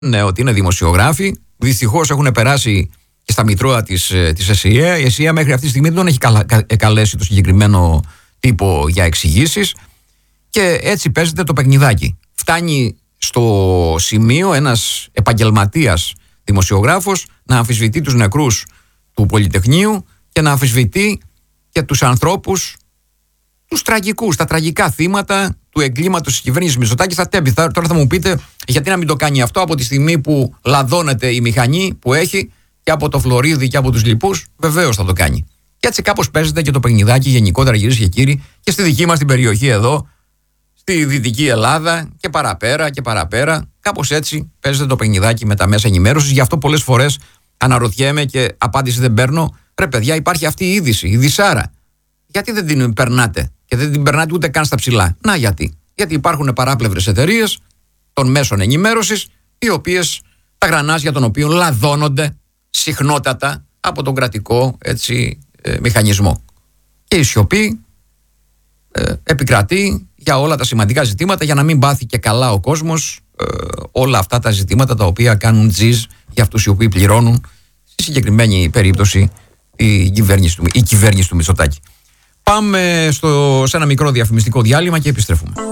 Ναι, ότι είναι δημοσιογράφοι. Δυστυχώς έχουν περάσει και στα μητρώα της ΕΣΥΑ. Η ΕΣΥΑ μέχρι αυτή τη στιγμή δεν τον έχει καλέσει το συγκεκριμένο τύπο για εξηγήσεις. Και έτσι παίζεται το παιχνιδάκι. Φτάνει στο σημείο ένας επαγγελματίας δημοσιογράφος να αμφισβητεί τους νεκρούς του Πολυτεχνείου και να αμφισβητεί και τους ανθρώπους, τους τραγικούς, τα τραγικά θύματα του εγκλήματος της κυβέρνησης Μητσοτάκη στα τέμπη. Τώρα θα μου πείτε γιατί να μην το κάνει αυτό από τη στιγμή που λαδώνεται η μηχανή που έχει και από το Φλωρίδι και από τους λοιπούς. Βεβαίως θα το κάνει. Και έτσι κάπως παίζεται και το παιχνιδάκι γενικότερα, κυρίες και κύριοι, και στη δική μας την περιοχή εδώ, στη Δυτική Ελλάδα και παραπέρα και παραπέρα. Κάπως έτσι παίζεται το παιχνιδάκι με τα μέσα ενημέρωσης. Γι' αυτό πολλές φορές αναρωτιέμαι και απάντηση δεν παίρνω. Ρε παιδιά, υπάρχει αυτή η είδηση, η δυσάρα. Γιατί δεν την περνάτε και δεν την περνάτε ούτε καν στα ψηλά? Να γιατί. Γιατί υπάρχουν παράπλευρες εταιρείες των μέσων ενημέρωσης, οι οποίες, τα γρανάζια των οποίων λαδώνονται συχνότατα από τον κρατικό μηχανισμό. Και η σιωπή επικρατεί για όλα τα σημαντικά ζητήματα, για να μην πάθει και καλά ο κόσμος όλα αυτά τα ζητήματα τα οποία κάνουν τζιζ για αυτούς οι οποίοι πληρώνουν, στη συγκεκριμένη περίπτωση η κυβέρνηση του Μητσοτάκη. Πάμε σε ένα μικρό διαφημιστικό διάλειμμα και επιστρέφουμε.